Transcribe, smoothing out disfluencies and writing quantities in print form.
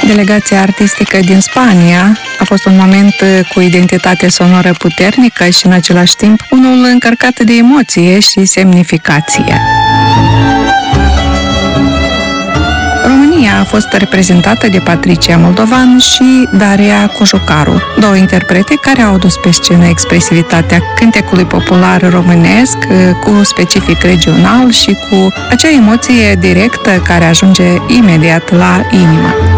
Delegația artistică din Spania a fost un moment cu identitate sonoră puternică și în același timp unul încărcat de emoție și semnificație. România a fost reprezentată de Patricia Moldovan și Daria Cojocaru, două interprete care au adus pe scenă expresivitatea cântecului popular românesc cu specific regional și cu acea emoție directă care ajunge imediat la inimă.